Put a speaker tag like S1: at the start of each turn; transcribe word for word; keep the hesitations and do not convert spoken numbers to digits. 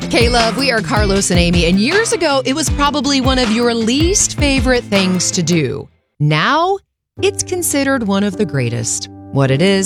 S1: K-Love, we are Carlos and Amy, and years ago, it was probably one of your least favorite things to do. Now, it's considered one of the greatest. What it is,